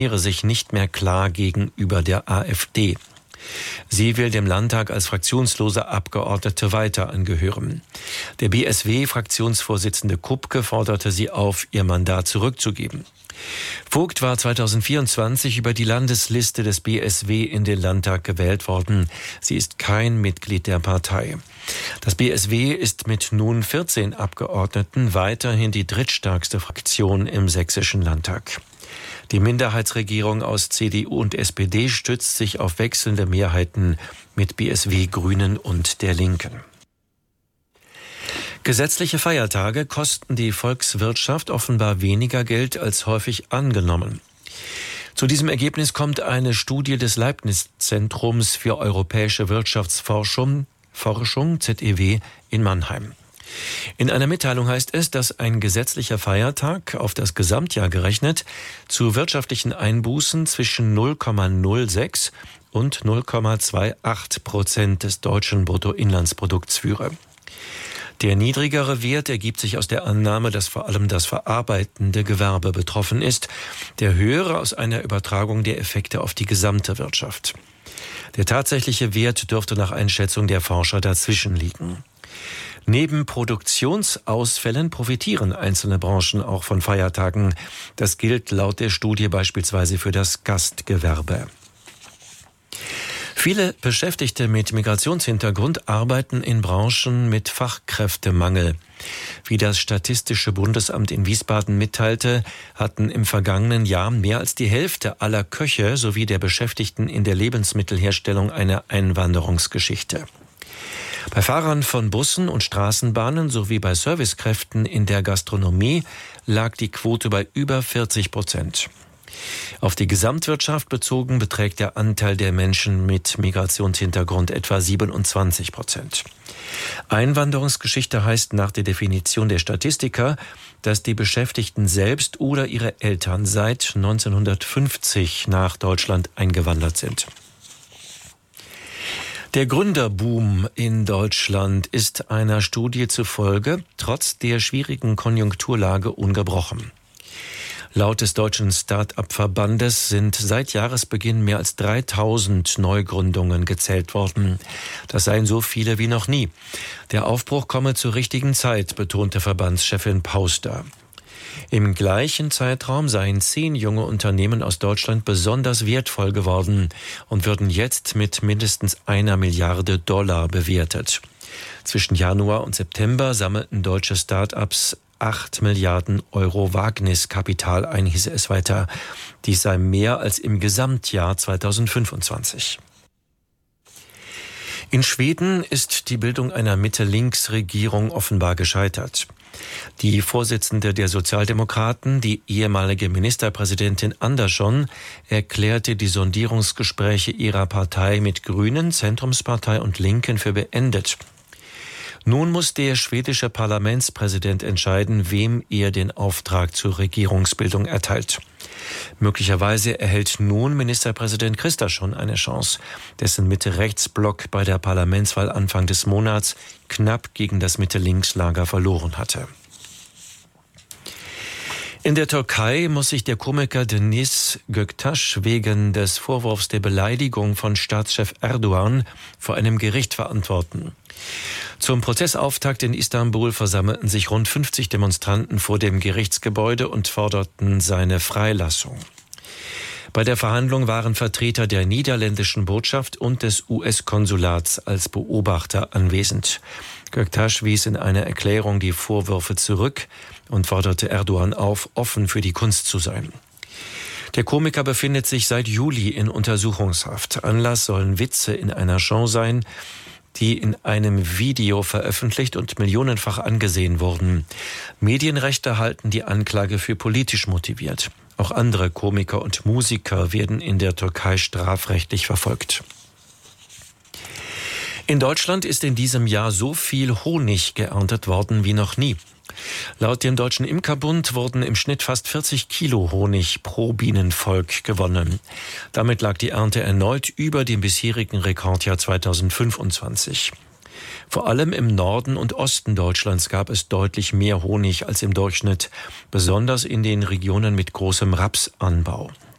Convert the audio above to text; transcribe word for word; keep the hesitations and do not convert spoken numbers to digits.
sich nicht mehr klar gegenüber der AfD. Sie will dem Landtag als fraktionslose Abgeordnete weiter angehören. Der B S W-Fraktionsvorsitzende Kupke forderte sie auf, ihr Mandat zurückzugeben. Vogt war zweitausendvierundzwanzig über die Landesliste des B S W in den Landtag gewählt worden. Sie ist kein Mitglied der Partei. Das B S W ist mit nun vierzehn Abgeordneten weiterhin die drittstärkste Fraktion im sächsischen Landtag. Die Minderheitsregierung aus C D U und S P D stützt sich auf wechselnde Mehrheiten mit B S W, Grünen und der Linken. Gesetzliche Feiertage kosten die Volkswirtschaft offenbar weniger Geld als häufig angenommen. Zu diesem Ergebnis kommt eine Studie des Leibniz-Zentrums für europäische Wirtschaftsforschung, Forschung, Z E W, in Mannheim. In einer Mitteilung heißt es, dass ein gesetzlicher Feiertag auf das Gesamtjahr gerechnet zu wirtschaftlichen Einbußen zwischen null Komma null sechs und null Komma achtundzwanzig Prozent des deutschen Bruttoinlandsprodukts führe. Der niedrigere Wert ergibt sich aus der Annahme, dass vor allem das verarbeitende Gewerbe betroffen ist, der höhere aus einer Übertragung der Effekte auf die gesamte Wirtschaft. Der tatsächliche Wert dürfte nach Einschätzung der Forscher dazwischen liegen. Neben Produktionsausfällen profitieren einzelne Branchen auch von Feiertagen. Das gilt laut der Studie beispielsweise für das Gastgewerbe. Viele Beschäftigte mit Migrationshintergrund arbeiten in Branchen mit Fachkräftemangel. Wie das Statistische Bundesamt in Wiesbaden mitteilte, hatten im vergangenen Jahr mehr als die Hälfte aller Köche sowie der Beschäftigten in der Lebensmittelherstellung eine Einwanderungsgeschichte. Bei Fahrern von Bussen und Straßenbahnen sowie bei Servicekräften in der Gastronomie lag die Quote bei über vierzig Prozent. Auf die Gesamtwirtschaft bezogen beträgt der Anteil der Menschen mit Migrationshintergrund etwa siebenundzwanzig Prozent. Einwanderungsgeschichte heißt nach der Definition der Statistiker, dass die Beschäftigten selbst oder ihre Eltern seit neunzehnhundertfünfzig nach Deutschland eingewandert sind. Der Gründerboom in Deutschland ist einer Studie zufolge trotz der schwierigen Konjunkturlage ungebrochen. Laut des Deutschen Start-up-Verbandes sind seit Jahresbeginn mehr als dreitausend Neugründungen gezählt worden. Das seien so viele wie noch nie. Der Aufbruch komme zur richtigen Zeit, betonte Verbandschefin Pauster. Im gleichen Zeitraum seien zehn junge Unternehmen aus Deutschland besonders wertvoll geworden und würden jetzt mit mindestens einer Milliarde Dollar bewertet. Zwischen Januar und September sammelten deutsche Start-ups acht Milliarden Euro Wagniskapital ein, hieße es weiter. Dies sei mehr als im Gesamtjahr zweitausendfünfundzwanzig. In Schweden ist die Bildung einer Mitte-Links-Regierung offenbar gescheitert. Die Vorsitzende der Sozialdemokraten, die ehemalige Ministerpräsidentin Andersson, erklärte die Sondierungsgespräche ihrer Partei mit Grünen, Zentrumspartei und Linken für beendet. Nun muss der schwedische Parlamentspräsident entscheiden, wem er den Auftrag zur Regierungsbildung erteilt. Möglicherweise erhält nun Ministerpräsident Kristersson eine Chance, dessen Mitte-Rechts-Block bei der Parlamentswahl Anfang des Monats knapp gegen das Mitte-Links-Lager verloren hatte. In der Türkei muss sich der Komiker Deniz Göktaş wegen des Vorwurfs der Beleidigung von Staatschef Erdogan vor einem Gericht verantworten. Zum Prozessauftakt in Istanbul versammelten sich rund fünfzig Demonstranten vor dem Gerichtsgebäude und forderten seine Freilassung. Bei der Verhandlung waren Vertreter der niederländischen Botschaft und des U S-Konsulats als Beobachter anwesend. Göktaş wies in einer Erklärung die Vorwürfe zurück und forderte Erdogan auf, offen für die Kunst zu sein. Der Komiker befindet sich seit Juli in Untersuchungshaft. Anlass sollen Witze in einer Show sein, die in einem Video veröffentlicht und millionenfach angesehen wurden. Medienrechte halten die Anklage für politisch motiviert. Auch andere Komiker und Musiker werden in der Türkei strafrechtlich verfolgt. In Deutschland ist in diesem Jahr so viel Honig geerntet worden wie noch nie. Laut dem Deutschen Imkerbund wurden im Schnitt fast vierzig Kilo Honig pro Bienenvolk gewonnen. Damit lag die Ernte erneut über dem bisherigen Rekordjahr zweitausendfünfundzwanzig. Vor allem im Norden und Osten Deutschlands gab es deutlich mehr Honig als im Durchschnitt, besonders in den Regionen mit großem Rapsanbau.